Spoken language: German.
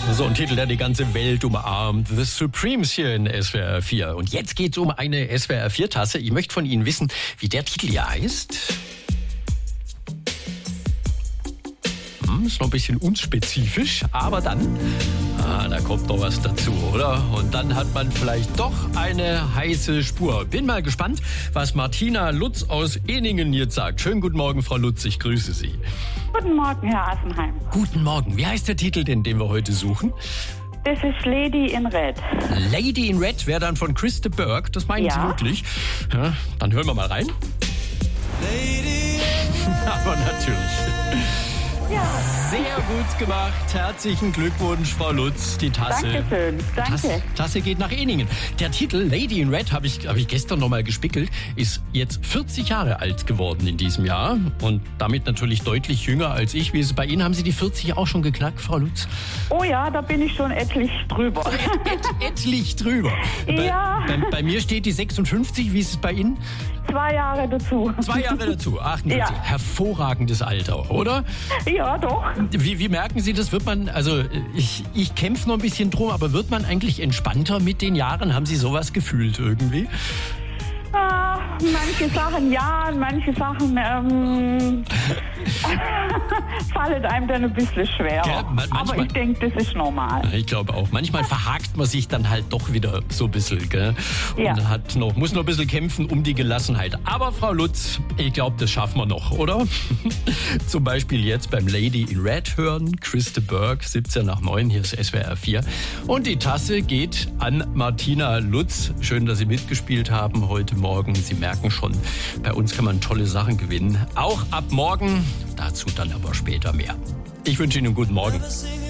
So ein Titel, der die ganze Welt umarmt. The Supremes hier in SWR 4. Und jetzt geht's um eine SWR 4-Tasse. Ich möchte von Ihnen wissen, wie der Titel hier heißt. Ist noch ein bisschen unspezifisch, aber dann, da kommt noch was dazu, oder? Und dann hat man vielleicht doch eine heiße Spur. Bin mal gespannt, was Martina Lutz aus Ehningen jetzt sagt. Schönen guten Morgen, Frau Lutz, ich grüße Sie. Guten Morgen, Herr Assenheim. Guten Morgen. Wie heißt der Titel, den wir heute suchen? Das ist Lady in Red. Lady in Red wäre dann von Chris de Burgh. Das meinen Sie wirklich? Ja, dann hören wir mal rein. Lady in Red. Aber natürlich. Ja. Sehr gut gemacht. Herzlichen Glückwunsch, Frau Lutz. Die Tasse. Dankeschön. Danke. Tasse geht nach Ehningen. Der Titel Lady in Red habe ich gestern nochmal gespickelt, ist jetzt 40 Jahre alt geworden in diesem Jahr und damit natürlich deutlich jünger als ich. Wie ist es bei Ihnen? Haben Sie die 40 auch schon geknackt, Frau Lutz? Oh ja, da bin ich schon etlich drüber. Etlich drüber. Ja. Bei mir steht die 56. Wie ist es bei Ihnen? 2 Jahre dazu. 2 Jahre dazu. 58. Ja. Hervorragendes Alter, oder? Ja, doch. Wie merken Sie das? Wird man, also ich kämpfe noch ein bisschen drum, aber wird man eigentlich entspannter mit den Jahren? Haben Sie sowas gefühlt irgendwie? Manche Sachen ja, manche Sachen fallen einem dann ein bisschen schwer. Ja, aber ich denke, das ist normal. Ich glaube auch. Manchmal verhakt man sich dann halt doch wieder so ein bisschen. Gell? Ja. Und muss noch ein bisschen kämpfen um die Gelassenheit. Aber Frau Lutz, ich glaube, das schaffen wir noch, oder? Zum Beispiel jetzt beim Lady in Red hören. Chris de Burgh, 17:09, hier ist SWR 4. Und die Tasse geht an Martina Lutz. Schön, dass Sie mitgespielt haben heute Morgen. Sie merken schon, bei uns kann man tolle Sachen gewinnen. Auch ab morgen, dazu dann aber später mehr. Ich wünsche Ihnen einen guten Morgen.